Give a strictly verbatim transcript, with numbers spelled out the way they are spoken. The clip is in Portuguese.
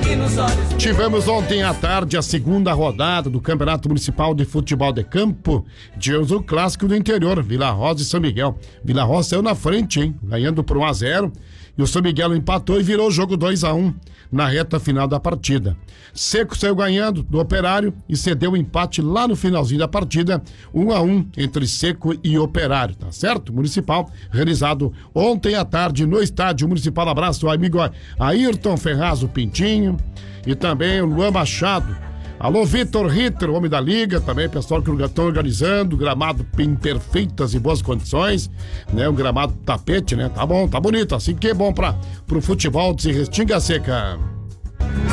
sangue nos olhos. Tivemos ontem à tarde a segunda rodada do Campeonato Municipal de Futebol de Campo. Tivemos o clássico do interior, Vila Rosa e São Miguel. Vila Rosa saiu na frente, hein? Ganhando por um a zero. E o São Miguel empatou e virou o jogo dois a um na reta final da partida. Seco saiu ganhando do Operário e cedeu o empate lá no finalzinho da partida, um a um entre Seco e Operário, tá certo? Municipal, realizado ontem à tarde no Estádio Municipal. Abraço ao amigo Ayrton Ferraz, o Pintinho, e também o Luan Machado. Alô, Vitor Ritter, homem da Liga, também pessoal que estão organizando, gramado em perfeitas e boas condições, né? Um gramado tapete, né? Tá bom, tá bonito, assim que é bom para pro futebol de Restinga Seca.